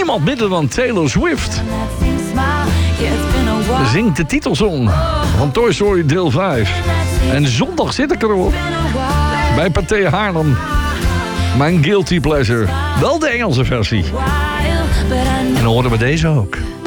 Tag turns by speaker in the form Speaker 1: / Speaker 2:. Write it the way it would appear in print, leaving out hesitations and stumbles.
Speaker 1: niemand minder dan Taylor Swift zingt de titelsong van Toy Story deel 5. En zondag zit ik erop bij Pathé Haarlem. Mijn guilty pleasure. Wel de Engelse versie. En dan horen we deze ook.